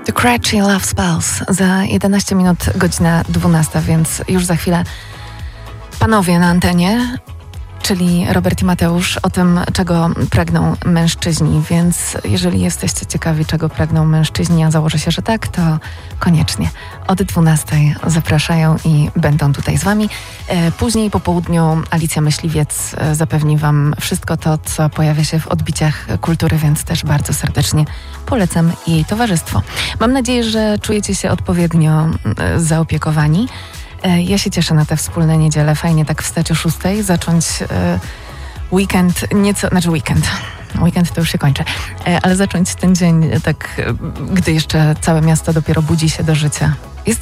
The Cratchy Love Spells. Za 11 minut godzina 12, więc już za chwilę panowie na antenie, czyli Robert i Mateusz, o tym, czego pragną mężczyźni. Więc jeżeli jesteście ciekawi, czego pragną mężczyźni, a założę się, że tak, to koniecznie od 12 zapraszają i będą tutaj z wami. Później po południu Alicja Myśliwiec zapewni wam wszystko to, co pojawia się w odbiciach kultury, więc też bardzo serdecznie polecam jej towarzystwo. Mam nadzieję, że czujecie się odpowiednio zaopiekowani. Ja się cieszę na te wspólne niedziele. Fajnie tak wstać o 6, zacząć weekend Weekend to już się kończy, ale zacząć ten dzień tak, gdy jeszcze całe miasto dopiero budzi się do życia.